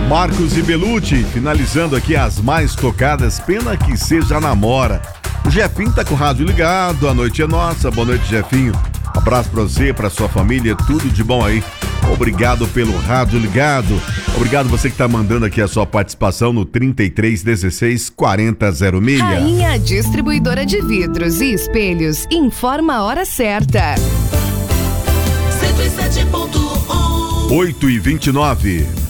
Marcos e Belucci, finalizando aqui as mais tocadas, pena que seja namora. O Jefinho tá com o rádio ligado, a noite é nossa, boa noite, Jefinho. Um abraço pra você, pra sua família, tudo de bom aí. Obrigado pelo rádio ligado. Obrigado você que tá mandando aqui a sua participação no 3316 4006. Rainha Distribuidora de Vidros e Espelhos informa a hora certa. 107.1 8h29.